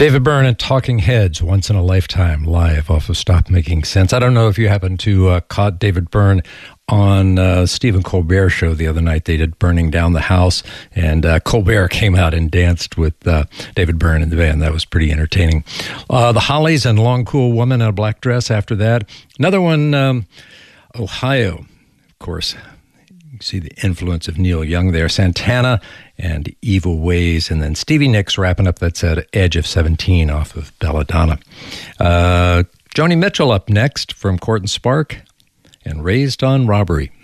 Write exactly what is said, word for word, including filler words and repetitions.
David Byrne and Talking Heads, Once in a Lifetime, live off of Stop Making Sense. I don't know if you happened to uh, caught David Byrne on uh, Stephen Colbert show the other night. They did Burning Down the House, and uh, Colbert came out and danced with uh, David Byrne and the band. That was pretty entertaining. Uh, the Hollies and Long Cool Woman in a Black Dress after that. Another one, um, Ohio, of course. You see the influence of Neil Young there. Santana and Evil Ways. And then Stevie Nicks wrapping up that set, Edge of seventeen off of Belladonna. Uh, Joni Mitchell up next from Court and Spark and Raised on Robbery.